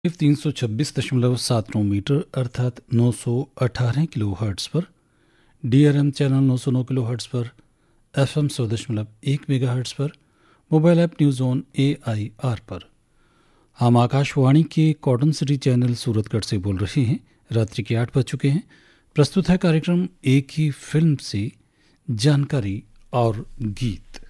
326.79 metre अर्थात 918 kilo hertz पर, DRM channel 909 kilo hertz पर, FM 100.1 मेगा हर्ट्ज़ पर, mobile app news on AIR पर। हम आकाशवाणी के कॉटन सिटी चैनल सूरतगढ़ से बोल रहे हैं। रात्रि के 8 बज चुके हैं। प्रस्तुत है कार्यक्रम एक ही फिल्म से जानकारी और गीत।